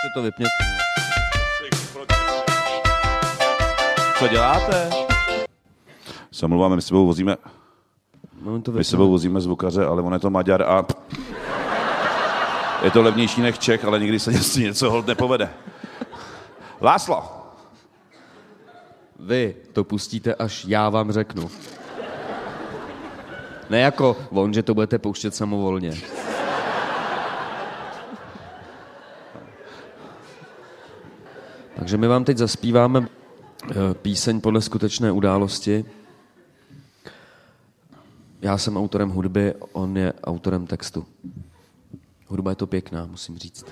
Ještě to vypněte. Co děláte? Se mluváme, my s sebou vozíme zvukaře, ale on je to Maďar a je to levnější než Čech, ale nikdy se něco hold nepovede. László! Vy to pustíte, až já vám řeknu. Ne jako on, že to budete pouštět samovolně. Takže my vám teď zaspíváme píseň podle skutečné události. Já jsem autorem hudby, on je autorem textu. Hudba je to pěkná, musím říct.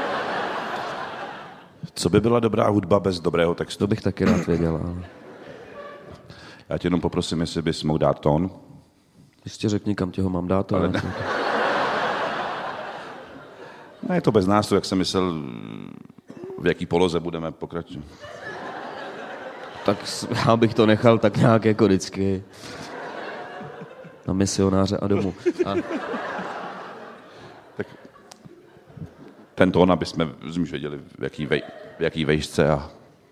Co by byla dobrá hudba bez dobrého textu? To bych taky rád věděl, ale... Já tě jenom poprosím, jestli bys mohl dát tón. Ještě řekni, kam ti ho mám dát. Ale... Ne, je to bez nás, jak jsem myslel, v jaký poloze budeme pokračovat. Tak já bych to nechal tak nějak jako vždycky. Na misionáře a domů. Tak ten tón, aby jsme věděli, v jaký vejšce a...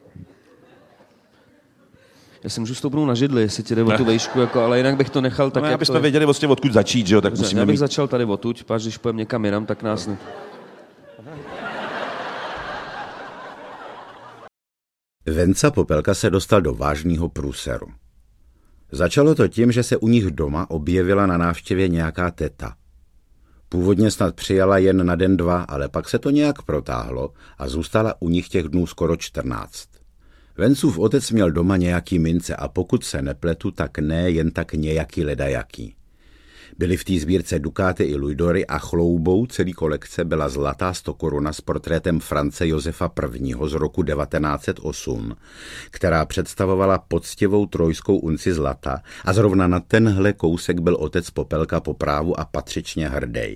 Já si můžu stoupnout na židli, jestli ti jde o tu vejšku, jako, ale jinak bych to nechal tak, no, jak aby to jsme věděli vlastně odkud začít, že jo, tak musíme já bych mít... začal tady odtud, páč, když půjdeme někam jinam, tak nás ne... Venca Popelka se dostal do vážného průseru. Začalo to tím, že se u nich doma objevila na návštěvě nějaká teta. Původně snad přijala jen na den 2, ale pak se to nějak protáhlo a zůstala u nich těch dnů skoro 14. Vencův otec měl doma nějaký mince a pokud se nepletu, tak ne jen tak nějaký ledajaký. Byly v té sbírce dukáty i lujdory a chloubou celý kolekce byla zlatá 100 koruna s portrétem France Josefa I. z roku 1908, která představovala poctivou trojskou unci zlata a zrovna na tenhle kousek byl otec Popelka po právu a patřičně hrdej.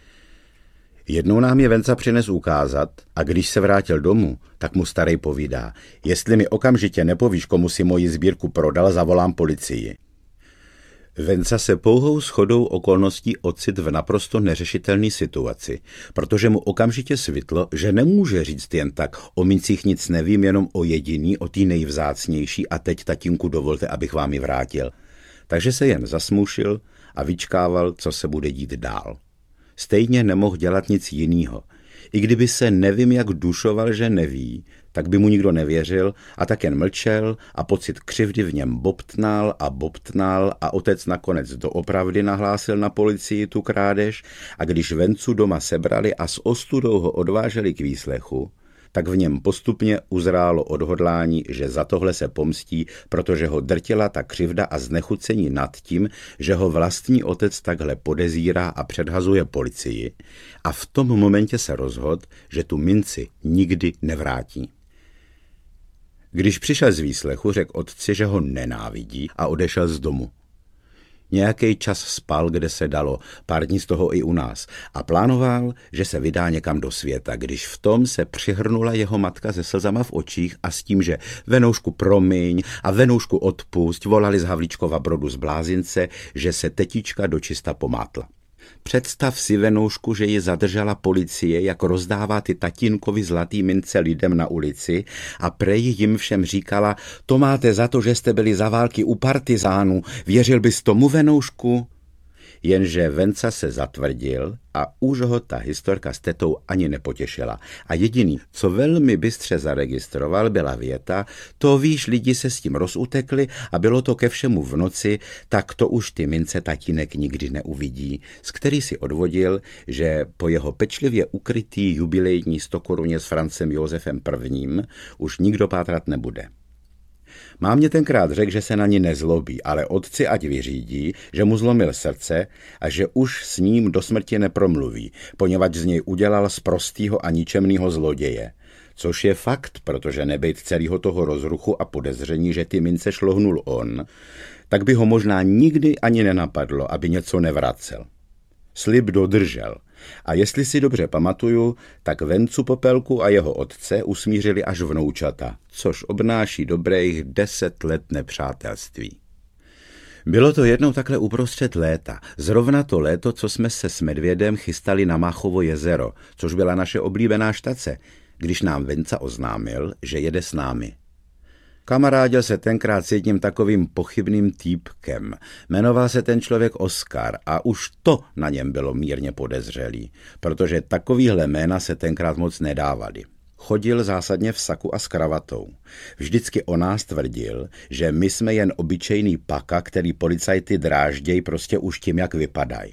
Jednou nám je Venca přines ukázat a když se vrátil domů, tak mu starej povídá, jestli mi okamžitě nepovíš, komu si moji sbírku prodal, zavolám policii. Venca se pouhou shodou okolností ocit v naprosto neřešitelné situaci, protože mu okamžitě svitlo, že nemůže říct jen tak, o mincích nic nevím, jenom o jediný, o tý nejvzácnější a teď, tatínku, dovolte, abych vám ji vrátil. Takže se jen zasmušil a vyčkával, co se bude dít dál. Stejně nemohl dělat nic jinýho. I kdyby se nevím jak dušoval, že neví, tak by mu nikdo nevěřil a tak jen mlčel a pocit křivdy v něm bobtnal a otec nakonec doopravdy nahlásil na policii tu krádež a když Vencu doma sebrali a s ostudou ho odváželi k výslechu, tak v něm postupně uzrálo odhodlání, že za tohle se pomstí, protože ho drtila ta křivda a znechucení nad tím, že ho vlastní otec takhle podezírá a předhazuje policii a v tom momentě se rozhodl, že tu minci nikdy nevrátí. Když přišel z výslechu, řekl otci, že ho nenávidí a odešel z domu. Nějaký čas spal, kde se dalo, pár dní z toho i u nás a plánoval, že se vydá někam do světa, když v tom se přihrnula jeho matka se slzama v očích a s tím, že Venoušku promiň a Venoušku odpusť, volali z Havlíčkova Brodu z blázince, že se tetička dočista pomátla. Představ si, Venoušku, že ji zadržela policie, jak rozdává ty tatínkovi zlatý mince lidem na ulici a prej jim všem říkala, to máte za to, že jste byli za války u partizánů, věřil bys tomu, Venoušku? Jenže Venca se zatvrdil a už ho ta historka s tetou ani nepotěšila. A jediný, co velmi bystře zaregistroval, byla věta, to víš, lidi se s tím rozutekli a bylo to ke všemu v noci, tak to už ty mince tatínek nikdy neuvidí, z který si odvodil, že po jeho pečlivě ukrytý jubilejní 100 koruně s Francem Josefem I. Už nikdo pátrat nebude. Mámě tenkrát řekl, že se na ní nezlobí, ale otci ať vyřídí, že mu zlomil srdce a že už s ním do smrti nepromluví, poněvadž z něj udělal sprostýho a ničemnýho zloděje. Což je fakt, protože nebejt celého toho rozruchu a podezření, že ty mince šlohnul on, tak by ho možná nikdy ani nenapadlo, aby něco nevracel. Slib dodržel. A jestli si dobře pamatuju, tak Vencu Popelku a jeho otce usmířili až vnoučata, což obnáší dobrých 10 let nepřátelství. Bylo to jednou takhle uprostřed léta, zrovna to léto, co jsme se s medvědem chystali na Máchovo jezero, což byla naše oblíbená štace. když nám Venca oznámil, že jede s námi. Kamarádil se tenkrát s jedním takovým pochybným týpkem. Jmenoval se ten člověk Oskar a už to na něm bylo mírně podezřelý, protože takovýhle jména se tenkrát moc nedávaly. Chodil zásadně v saku a s kravatou. Vždycky o nás tvrdil, že my jsme jen obyčejný paka, který policajty drážděj prostě už tím, jak vypadají.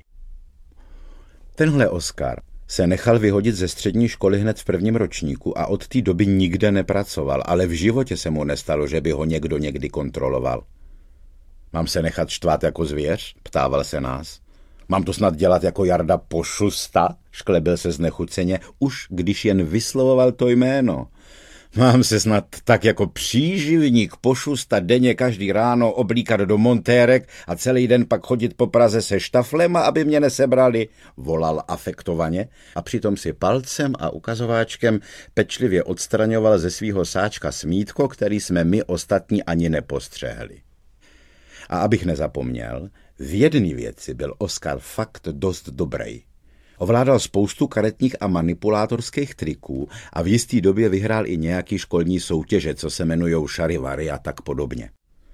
Tenhle Oskar se nechal vyhodit ze střední školy hned v prvním ročníku a od té doby nikde nepracoval, ale v životě se mu nestalo, že by ho někdo někdy kontroloval. Mám se nechat štvát jako zvěř? Ptával se nás. Mám to snad dělat jako Jarda Pošusta? Šklebil se znechuceně, už když jen vyslovoval to jméno. Mám se snad tak jako příživník Pošusta denně každý ráno oblíkat do montérek a celý den pak chodit po Praze se štaflema, aby mě nesebrali, volal afektovaně a přitom si palcem a ukazováčkem pečlivě odstraňoval ze svýho sáčka smítko, který jsme my ostatní ani nepostřehli. A abych nezapomněl, v jedné věci byl Oskar fakt dost dobrý. Ovládal spoustu karetních a manipulátorských triků a v jistý době vyhrál i nějaký školní soutěže, co se jmenujou šarivary a tak podobně.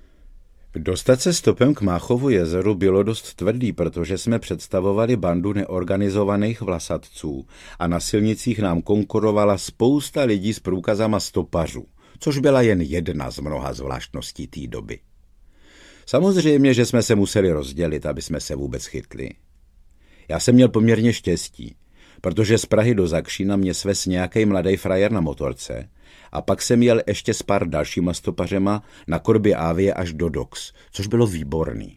Dostat se stopem k Máchovu jezeru bylo dost tvrdý, protože jsme představovali bandu neorganizovaných vlasatců a na silnicích nám konkurovala spousta lidí s průkazama stopařů, což byla jen jedna z mnoha zvláštností té doby. Samozřejmě, že jsme se museli rozdělit, aby jsme se vůbec chytli. Já jsem měl poměrně štěstí, protože z Prahy do Zakřína mě svez nějaký mladý frajer na motorce a pak jsem jel ještě s pár dalšíma stopařema na korbě Avie až do Dox, což bylo výborný.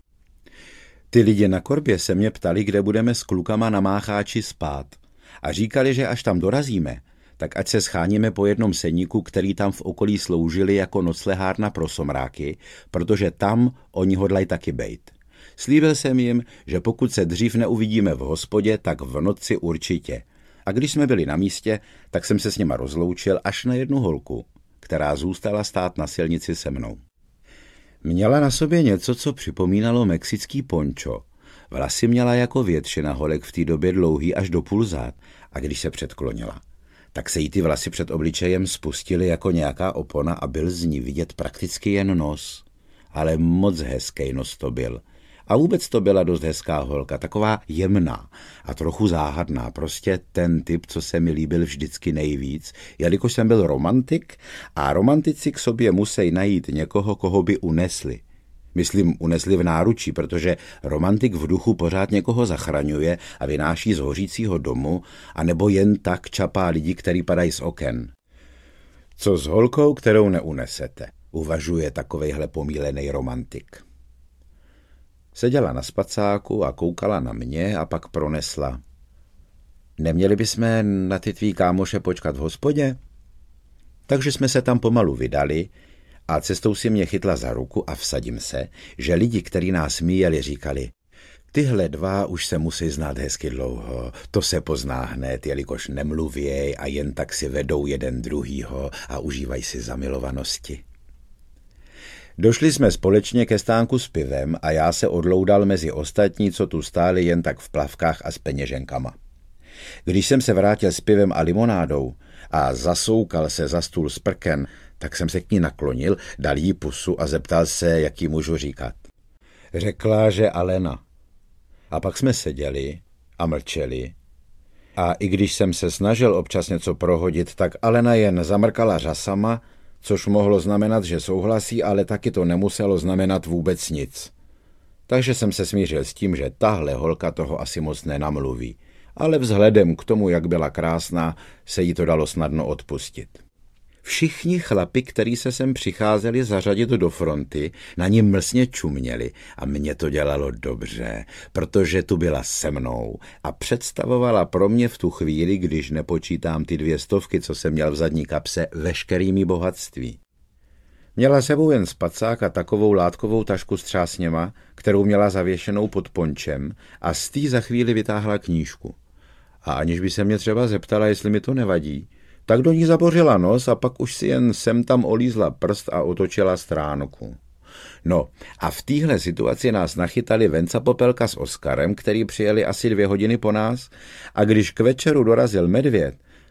Ty lidi na korbě se mě ptali, kde budeme s klukama na Mácháči spát a říkali, že až tam dorazíme, tak ať se scháníme po jednom seníku, který tam v okolí sloužili jako noclehárna pro somráky, protože tam oni hodlají taky bejt. Slíbil jsem jim, že pokud se dřív neuvidíme v hospodě, tak v noci určitě. A když jsme byli na místě, tak jsem se s nima rozloučil až na jednu holku, která zůstala stát na silnici se mnou. Měla na sobě něco, co připomínalo mexický pončo. Vlasy měla jako většina holek v té době dlouhý až do půl zad a když se předklonila, tak se jí ty vlasy před obličejem spustily jako nějaká opona a byl z ní vidět prakticky jen nos. Ale moc hezký nos to byl. A vůbec to byla dost hezká holka, taková jemná a trochu záhadná, prostě ten typ, co se mi líbil vždycky nejvíc, jelikož jsem byl romantik a romantici k sobě musí najít někoho, koho by unesli. Myslím, unesli v náručí, protože romantik v duchu pořád někoho zachraňuje a vynáší z hořícího domu, anebo jen tak čapá lidi, který padají z oken. Co s holkou, kterou neunesete, uvažuje takovejhle pomílený romantik. Seděla na spacáku a koukala na mě a pak pronesla. Neměli bychom na ty tvý kámoše počkat v hospodě? Takže jsme se tam pomalu vydali a cestou si mě chytla za ruku a vsadím se, že lidi, kteří nás míjeli, říkali, tyhle dva už se musí znát hezky dlouho, to se pozná hned, jelikož nemluvěj a jen tak si vedou jeden druhýho a užívají si zamilovanosti. Došli jsme společně ke stánku s pivem a já se odloudal mezi ostatní, co tu stáli jen tak v plavkách a s peněženkama. Když jsem se vrátil s pivem a limonádou a zasoukal se za stůl s prken, tak jsem se k ní naklonil, dal jí pusu a zeptal se, jak jí můžu říkat. Řekla, že Alena. A pak jsme seděli a mlčeli. A i když jsem se snažil občas něco prohodit, tak Alena jen zamrkala řasama, což mohlo znamenat, že souhlasí, ale taky to nemuselo znamenat vůbec nic. Takže jsem se smířil s tím, že tahle holka toho asi moc nenamluví, ale vzhledem k tomu, jak byla krásná, se jí to dalo snadno odpustit. Všichni chlapi, který se sem přicházeli zařadit do fronty, na ní mlsně čuměli a mě to dělalo dobře, protože tu byla se mnou a představovala pro mě v tu chvíli, když nepočítám ty 200, co jsem měl v zadní kapse, veškerými bohatství. Měla sebou jen spacák a takovou látkovou tašku s třásněma, kterou měla zavěšenou pod pončem a z té za chvíli vytáhla knížku. A aniž by se mě třeba zeptala, jestli mi to nevadí, tak do ní zabořila nos a pak už si jen sem tam olízla prst a otočila stránku. No a v téhle situaci nás nachytali Venca Popelka s Oskarem, který přijeli asi 2 hodiny po nás a když k večeru dorazil medvěd,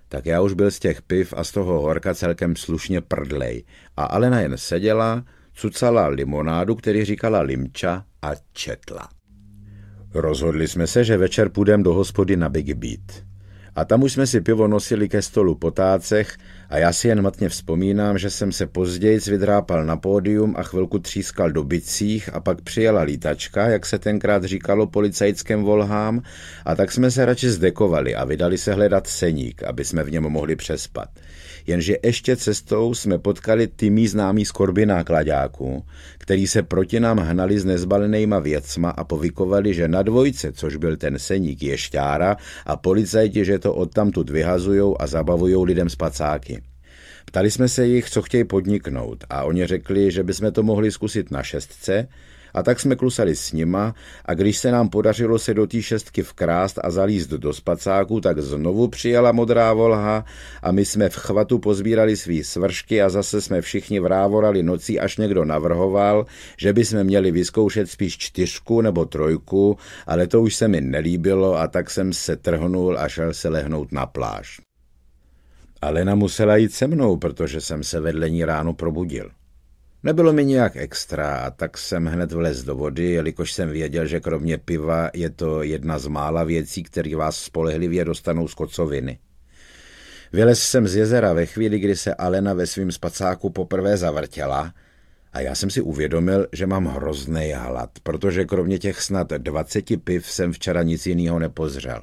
tak já už byl z těch piv a z toho horka celkem slušně prdlej. A Alena jen seděla, cucala limonádu, který říkala limča, a četla. Rozhodli jsme se, že večer půjdeme do hospody na Big Beat. A tam už jsme si pivo nosili ke stolu po tácech a já si jen matně vzpomínám, že jsem se později vydrápal na pódium a chvilku třískal do bicích a pak přijela lítačka, jak se tenkrát říkalo policajtském volhám, a tak jsme se radši zdekovali a vydali se hledat seník, aby jsme v něm mohli přespat. Jenže ještě cestou jsme potkali ty mý známý z korbináklaďáků, který se proti nám hnali s nezbalenejma věcma a povykovali, že na dvojce, což byl ten seník, je šťára a policajti, že to odtamtud vyhazujou a zabavujou lidem spacáky. Ptali jsme se jich, co chtějí podniknout, a oni řekli, že bychom to mohli zkusit na 6, a tak jsme klusali s nima, a když se nám podařilo se do té 6 vkrást a zalízt do spacáku, tak znovu přijela modrá volha a my jsme v chvatu pozbírali svý svršky a zase jsme všichni vrávorali nocí, až někdo navrhoval, že bychom měli vyzkoušet spíš 4 nebo 3, ale to už se mi nelíbilo, a tak jsem se trhnul a šel se lehnout na pláž. Alena musela jít se mnou, protože jsem se vedle ní ráno probudil. Nebylo mi nějak extra, a tak jsem hned vlez do vody, jelikož jsem věděl, že kromě piva je to jedna z mála věcí, které vás spolehlivě dostanou z kocoviny. Vylez jsem z jezera ve chvíli, kdy se Alena ve svým spacáku poprvé zavrtěla, a já jsem si uvědomil, že mám hrozný hlad, protože kromě těch snad 20 piv jsem včera nic jiného nepozřel.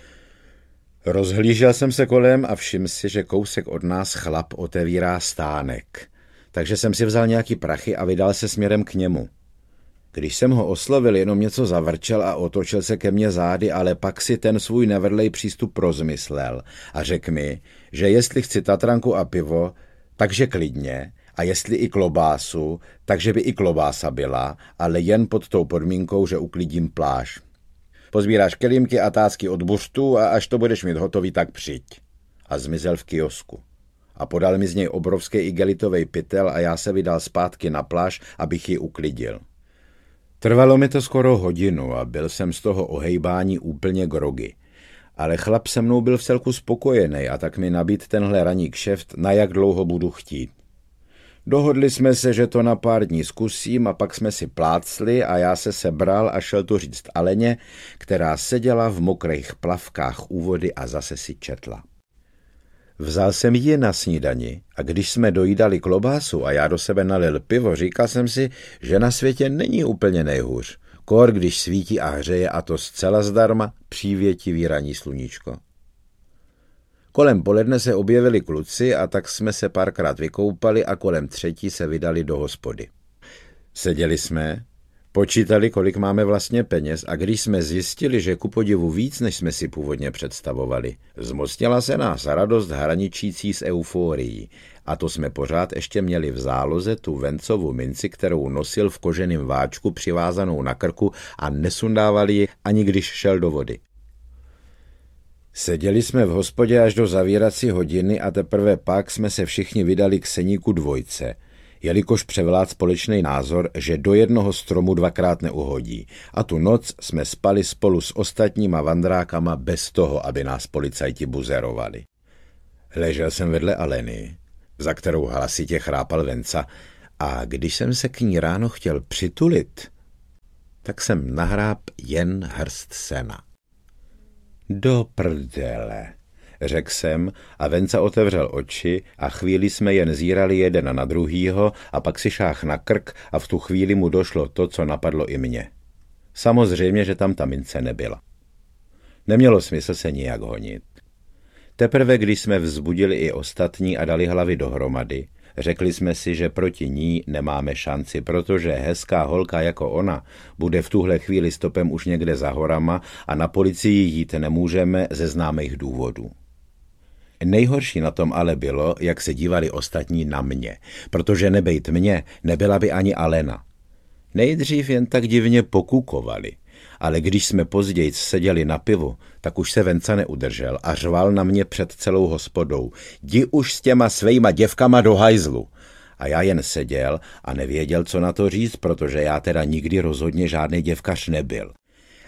Rozhlížel jsem se kolem a všiml si, že kousek od nás chlap otevírá stánek. Takže jsem si vzal nějaký prachy a vydal se směrem k němu. Když jsem ho oslovil, jenom něco zavrčel a otočil se ke mně zády, ale pak si ten svůj nevedlej přístup rozmyslel a řekl mi, že jestli chci tatranku a pivo, takže klidně, a jestli i klobásu, takže by i klobása byla, ale jen pod tou podmínkou, že uklidím pláž. Pozbíráš kelímky a tácky od buřtu a až to budeš mít hotový, tak přijď. A zmizel v kiosku. A podal mi z něj obrovský igelitový pytel a já se vydal zpátky na pláž, abych ji uklidil. Trvalo mi to skoro hodinu a byl jsem z toho ohejbání úplně grogy. Ale chlap se mnou byl vcelku spokojený a tak mi nabídl tenhle ranní kšeft, na jak dlouho budu chtít. Dohodli jsme se, že to na pár dní zkusím, a pak jsme si plácli a já se sebral a šel to říct Aleně, která seděla v mokrých plavkách u vody a zase si četla. Vzal jsem ji na snídani a když jsme dojídali klobásu a já do sebe nalil pivo, říkal jsem si, že na světě není úplně nejhůř. Kor, když svítí a hřeje, a to zcela zdarma, přívětivý ranní sluníčko. Kolem poledne se objevili kluci a tak jsme se párkrát vykoupali a kolem 3 se vydali do hospody. Seděli jsme, počítali, kolik máme vlastně peněz, a když jsme zjistili, že ku podivu víc, než jsme si původně představovali, zmocnila se nás radost hraničící s euforií. A to jsme pořád ještě měli v záloze tu Vencovu minci, kterou nosil v koženém váčku přivázanou na krku a nesundávali ji, ani když šel do vody. Seděli jsme v hospodě až do zavírací hodiny a teprve pak jsme se všichni vydali k seníku 2, jelikož převlád společný názor, že do jednoho stromu 2krát neuhodí. A tu noc jsme spali spolu s ostatníma vandrákama bez toho, aby nás policajti buzerovali. Ležel jsem vedle Aleny, za kterou hlasitě chrápal Venca, a když jsem se k ní ráno chtěl přitulit, tak jsem nahráp jen hrst sena. Do prdele, řekl jsem, a Venca otevřel oči a chvíli jsme jen zírali jeden na druhýho a pak si šáhl na krk a v tu chvíli mu došlo to, co napadlo i mě. Samozřejmě, že tam ta mince nebyla. Nemělo smysl se nijak honit. Teprve když jsme vzbudili i ostatní a dali hlavy dohromady, řekli jsme si, že proti ní nemáme šanci, protože hezká holka jako ona bude v tuhle chvíli stopem už někde za horama a na policii jít nemůžeme ze známých důvodů. Nejhorší na tom ale bylo, jak se dívali ostatní na mě, protože nebejt mě, nebyla by ani Alena. Nejdřív jen tak divně pokukovali, ale když jsme později seděli na pivu, tak už se Venca neudržel a řval na mě před celou hospodou. Jdi už s těma svejma děvkama do hajzlu. A já jen seděl a nevěděl, co na to říct, protože já teda nikdy rozhodně žádný děvkař nebyl.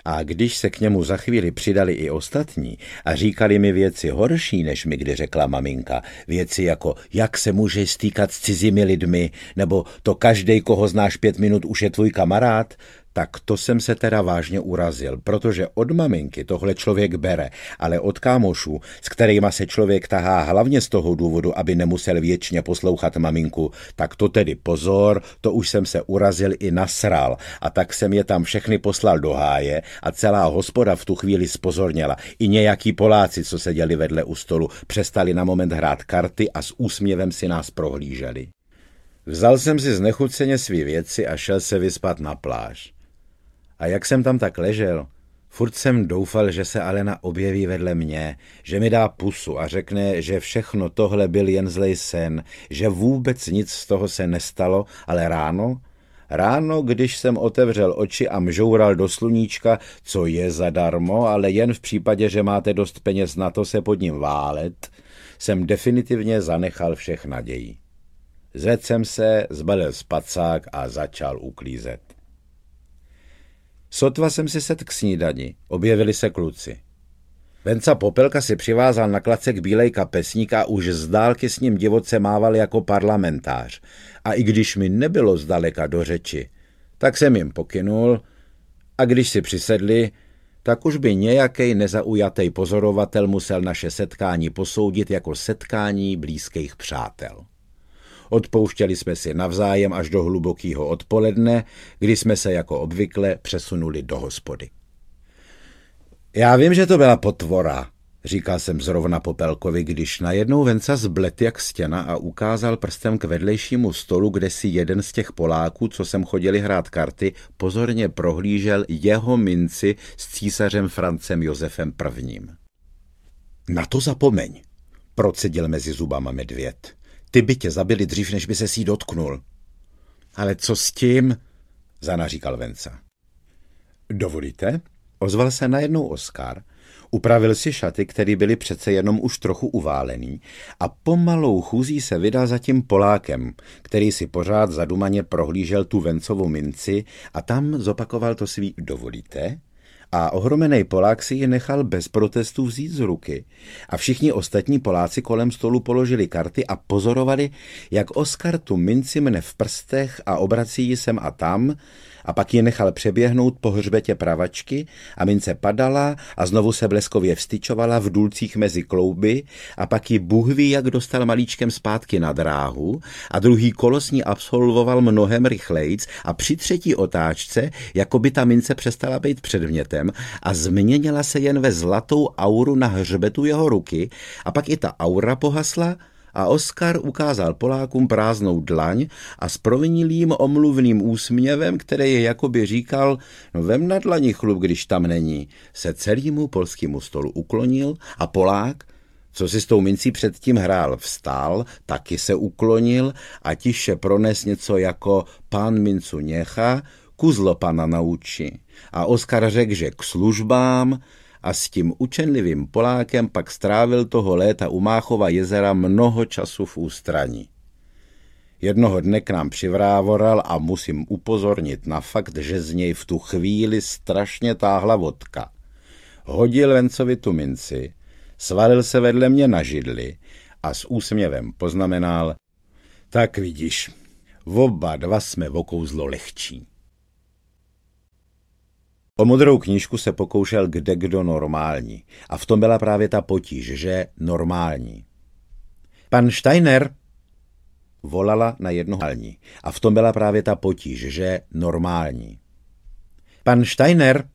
A když se k němu za chvíli přidali i ostatní a říkali mi věci horší, než mi kdy řekla maminka, věci jako jak se můžeš stýkat s cizími lidmi, nebo to každej, koho znáš 5 minut, už je tvůj kamarád, tak to jsem se teda vážně urazil, protože od maminky tohle člověk bere, ale od kámošů, s kterýma se člověk tahá hlavně z toho důvodu, aby nemusel věčně poslouchat maminku, tak to tedy pozor, to už jsem se urazil i nasral a tak jsem je tam všechny poslal do háje a celá hospoda v tu chvíli spozorněla. I nějaký Poláci, co seděli vedle u stolu, přestali na moment hrát karty a s úsměvem si nás prohlíželi. Vzal jsem si znechuceně svý věci a šel se vyspat na pláž. A jak jsem tam tak ležel, furt jsem doufal, že se Alena objeví vedle mě, že mi dá pusu a řekne, že všechno tohle byl jen zlej sen, že vůbec nic z toho se nestalo, ale ráno, když jsem otevřel oči a mžoural do sluníčka, co je zadarmo, ale jen v případě, že máte dost peněz na to se pod ním válet, jsem definitivně zanechal všech nadějí. Zvedl jsem se, zbalil spacák a začal uklízet. Sotva jsem si sedl k snídani, objevili se kluci. Venca Popelka si přivázal na klacek bílej kapesník a už z dálky s ním divoce mával jako parlamentář. A i když mi nebylo zdaleka do řeči, tak jsem jim pokynul a když si přisedli, tak už by nějakej nezaujatý pozorovatel musel naše setkání posoudit jako setkání blízkých přátel. Odpouštěli jsme si navzájem až do hlubokého odpoledne, kdy jsme se jako obvykle přesunuli do hospody. Já vím, že to byla potvora, říkal jsem zrovna Popelkovi, když najednou Venca zblet jak stěna a ukázal prstem k vedlejšímu stolu, kde si jeden z těch Poláků, co sem chodili hrát karty, pozorně prohlížel jeho minci s císařem Francem Josefem I. Na to zapomeň, procedil mezi zubama medvěd. Ty by tě zabili dřív, než by se jí dotknul. Ale co s tím? Zanaříkal Venca. Dovolíte? Ozval se najednou Oskar, upravil si šaty, které byly přece jenom už trochu uválený a pomalou chůzí se vydal za tím Polákem, který si pořád zadumaně prohlížel tu Vencovu minci a tam zopakoval to svý dovolíte? A ohromený Polák si ji nechal bez protestů vzít z ruky a všichni ostatní Poláci kolem stolu položili karty a pozorovali, jak Oskar tu minci mne v prstech a obrací ji sem a tam a pak ji nechal přeběhnout po hřbetě pravačky a mince padala a znovu se bleskově vstyčovala v důlcích mezi klouby a pak ji Bůh ví, jak dostal malíčkem zpátky na dráhu a druhý kolo s ní absolvoval mnohem rychlejc a při třetí otáčce, jako by ta mince přestala být předmětem a změnila se jen ve zlatou auru na hřbetu jeho ruky a pak i ta aura pohasla a Oskar ukázal Polákům prázdnou dlaň a s provinilým omluvným úsměvem, který je jakoby říkal, no vem na dlani chlup, když tam není, se celému polskému stolu uklonil a Polák, co si s tou mincí předtím hrál, vstál, taky se uklonil a tiše prones něco jako pán mincu nechá, kuzlo pana naučí. A Oskar řekl, že k službám a s tím učenlivým Polákem pak strávil toho léta u Máchova jezera mnoho času v ústraní. Jednoho dne k nám přivrávoral a musím upozornit na fakt, že z něj v tu chvíli strašně táhla vodka. Hodil Vencovi tu minci, svalil se vedle mě na židli a s úsměvem poznamenal, tak vidíš, oba dva jsme o kouzlo lehčí. O modrou knížku se pokoušel kdekdo normální a v tom byla právě ta potíž, že normální. Pan Steiner, volala na jednohální a v tom byla právě ta potíž, že normální. Pan Steiner,